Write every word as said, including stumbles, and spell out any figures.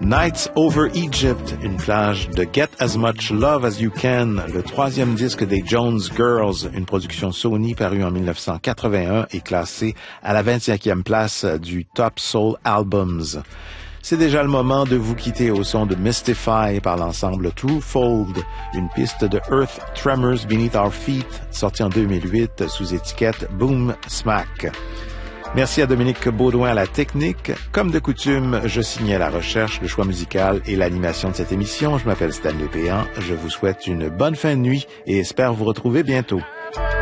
Nights Over Egypt, une plage de Get As Much Love As You Can, le troisième disque des Jones Girls, une production Sony parue en mille neuf cent quatre-vingt-un et classée à la vingt-cinquième place du Top Soul Albums. C'est déjà le moment de vous quitter au son de Mystify par l'ensemble Twofold, une piste de Earth Tremors Beneath Our Feet, sortie en deux mille huit sous étiquette Boom Smack. Merci à Dominique Baudouin à la technique. Comme de coutume, je signais la recherche, le choix musical et l'animation de cette émission. Je m'appelle Stanley Péan. Je vous souhaite une bonne fin de nuit et espère vous retrouver bientôt.